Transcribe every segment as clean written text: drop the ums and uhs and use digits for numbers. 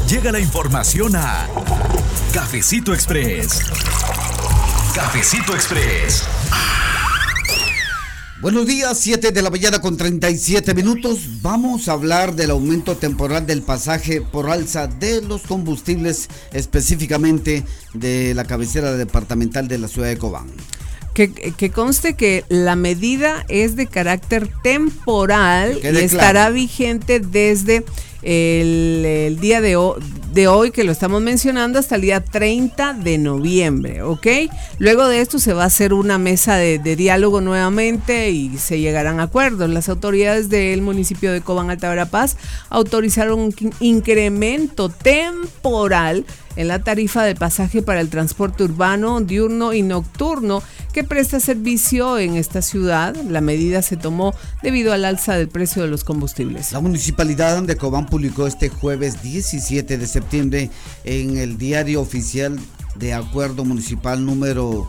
Llega la información a Cafecito Express. Cafecito Express. Buenos días, 7 de la mañana con 37 minutos. Vamos a hablar del aumento temporal del pasaje por alza de los combustibles, específicamente de la cabecera departamental de la ciudad de Cobán. Que conste que la medida es de carácter temporal y estará claro. Vigente desde el día de hoy, que lo estamos mencionando, hasta el día 30 de noviembre, ¿ok? Luego de esto se va a hacer una mesa de diálogo nuevamente y se llegarán a acuerdos. Las autoridades del municipio de Cobán Alta Verapaz autorizaron un incremento temporal en la tarifa de pasaje para el transporte urbano, diurno y nocturno que presta servicio en esta ciudad. La medida se tomó debido al alza del precio de los combustibles. La municipalidad de Cobán publicó este jueves 17 de septiembre en el diario oficial de acuerdo municipal número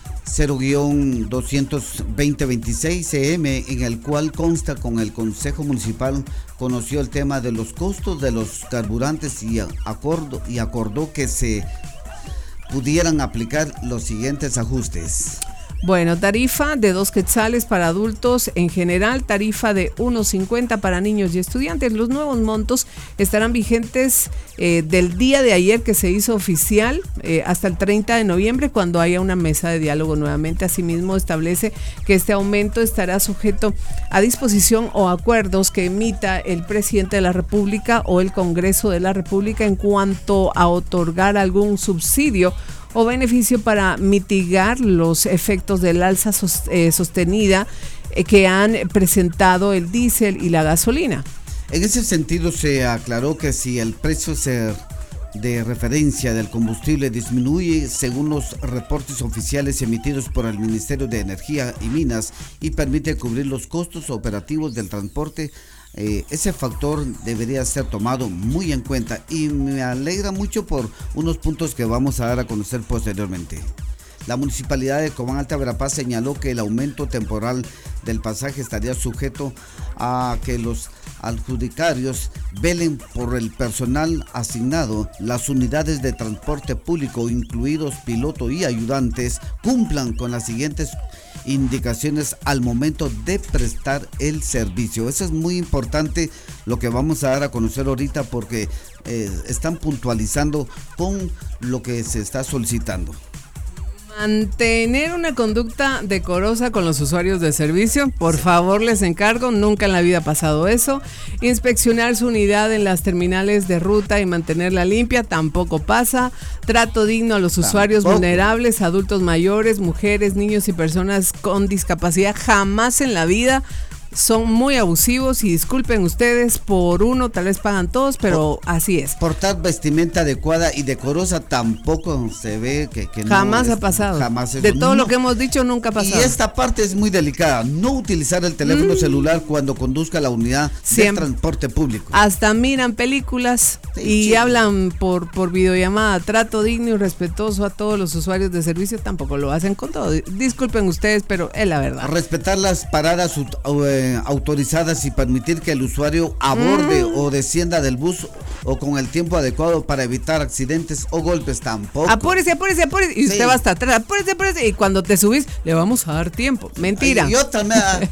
0-22026 CM, en el cual consta con el Consejo Municipal conoció el tema de los costos de los carburantes y acordó que se pudieran aplicar los siguientes ajustes. Bueno, tarifa de 2 quetzales para adultos en general, tarifa de 1.50 para niños y estudiantes. Los nuevos montos estarán vigentes del día de ayer que se hizo oficial hasta el 30 de noviembre, cuando haya una mesa de diálogo nuevamente. Asimismo, establece que este aumento estará sujeto a disposición o acuerdos que emita el presidente de la República o el Congreso de la República en cuanto a otorgar algún subsidio o beneficio para mitigar los efectos del alza sostenida que han presentado el diésel y la gasolina. En ese sentido, se aclaró que si el precio de referencia del combustible disminuye según los reportes oficiales emitidos por el Ministerio de Energía y Minas y permite cubrir los costos operativos del transporte, ese factor debería ser tomado muy en cuenta, y me alegra mucho por unos puntos que vamos a dar a conocer posteriormente. La municipalidad de Cobán Alta Verapaz señaló que el aumento temporal del pasaje estaría sujeto a que los adjudicatarios velen por el personal asignado, las unidades de transporte público, incluidos piloto y ayudantes, cumplan con las siguientes indicaciones al momento de prestar el servicio. Eso es muy importante, lo que vamos a dar a conocer ahorita, porque están puntualizando con lo que se está solicitando. Mantener una conducta decorosa con los usuarios de servicio, por favor, les encargo, nunca en la vida ha pasado eso. Inspeccionar su unidad en las terminales de ruta y mantenerla limpia, tampoco pasa. Trato digno a los usuarios vulnerables, adultos mayores, mujeres, niños y personas con discapacidad, jamás en la vida. Son muy abusivos y disculpen ustedes por uno, tal vez pagan todos, pero así es. Portar vestimenta adecuada y decorosa tampoco se ve que jamás no ha pasado. Jamás de todo lo que hemos dicho nunca ha pasado. Y esta parte es muy delicada, no utilizar el teléfono celular cuando conduzca la unidad de transporte público. Hasta miran películas y hablan por videollamada. Trato digno y respetuoso a todos los usuarios de servicio, tampoco lo hacen con todo. Disculpen ustedes, pero es la verdad. Respetar las paradas autorizadas y permitir que el usuario aborde o descienda del bus o con el tiempo adecuado para evitar accidentes o golpes, tampoco. Apúrese. Y usted va hasta atrás, apúrese. Y cuando te subís, le vamos a dar tiempo. Mentira. Y otra,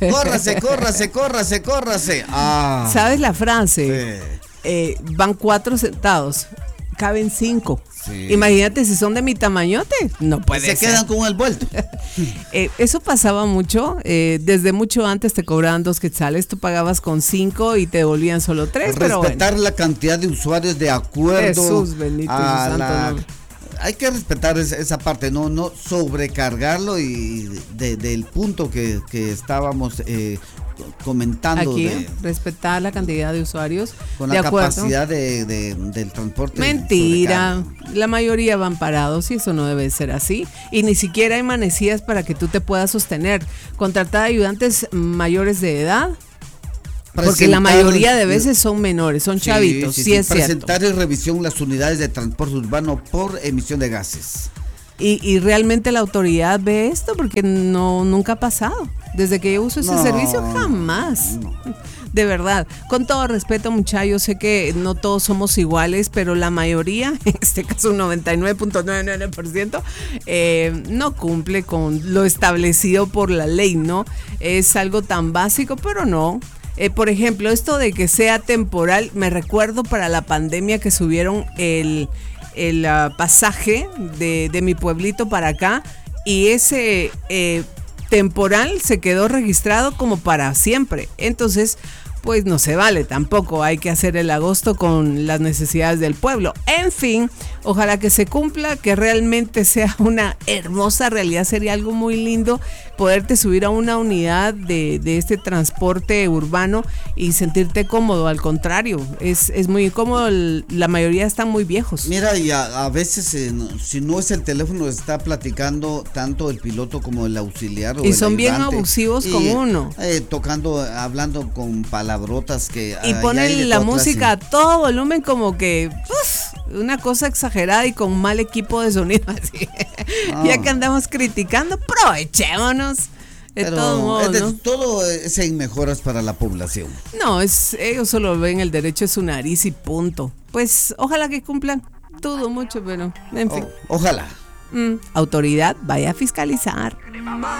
córrase. ¿Sabes la frase? Sí. Van 4 sentados, caben 5. Sí. Imagínate si son de mi tamañote, no puede ser. Se quedan con el vuelto. Eso pasaba mucho, desde mucho antes te cobraban 2 quetzales, tú pagabas con 5 y te devolvían solo 3. Respetar la cantidad de usuarios de acuerdo. Jesús bendito, santo. Hay que respetar esa parte, no sobrecargarlo, y del punto que estábamos comentando. Aquí, respetar la cantidad de usuarios. Con la capacidad del transporte. Mentira, la mayoría van parados y eso no debe ser así. Y ni siquiera hay manecillas para que tú te puedas sostener. Contratar ayudantes mayores de edad. Porque la mayoría de veces son menores, son chavitos, sí es cierto. Presentar en revisión las unidades de transporte urbano por emisión de gases. Y realmente la autoridad ve esto, porque nunca ha pasado. Desde que yo uso ese servicio, jamás. De verdad, con todo respeto, muchachos, yo sé que no todos somos iguales, pero la mayoría, en este caso un 99.99%, no cumple con lo establecido por la ley, ¿no? Es algo tan básico, pero no. Por ejemplo, esto de que sea temporal, me recuerdo para la pandemia que subieron el pasaje de mi pueblito para acá, y ese temporal se quedó registrado como para siempre. Entonces, pues no se vale tampoco, hay que hacer el agosto con las necesidades del pueblo. En fin, ojalá que se cumpla, que realmente sea una hermosa realidad. Sería algo muy lindo poderte subir a una unidad de este transporte urbano y sentirte cómodo. Al contrario, es muy incómodo, la mayoría están muy viejos. Mira, y a veces si no es el teléfono, está platicando tanto el piloto como el auxiliar o y el son bien ayudante, abusivos con uno. Hablando con palabrotas que... Y ponen la música a todo volumen, como que una cosa exagerada y con mal equipo de sonido, así. Ya que andamos criticando, aprovechémonos. De todo modo, ¿no? Todo es en mejoras para la población. No, ellos solo ven el derecho de su nariz y punto. Pues ojalá que cumplan todo mucho, pero en fin. Ojalá. Autoridad, vaya a fiscalizar.